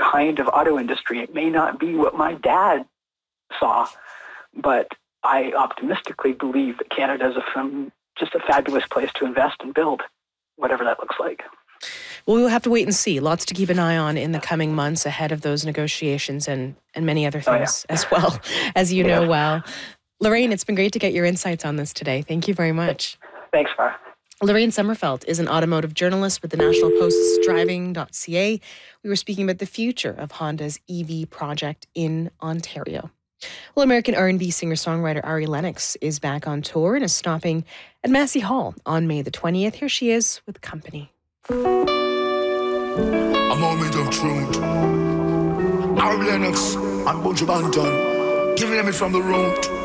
kind of auto industry. It may not be what my dad saw, but I optimistically believe that Canada is just a fabulous place to invest and build, whatever that looks like. Well, we'll have to wait and see. Lots to keep an eye on in the coming months ahead of those negotiations and many other things as well, as you know well. Lorraine, it's been great to get your insights on this today. Thank you very much. Thanks, Farah. Lorraine Sommerfeld is an automotive journalist with the National Post's Driving.ca. We were speaking about the future of Honda's EV project in Ontario. Well, American R&B singer-songwriter Ari Lennox is back on tour and is stopping at Massey Hall on May the 20th. Here she is with Company. A moment of truth. Ari Lennox and Buju Banton giving me from the road.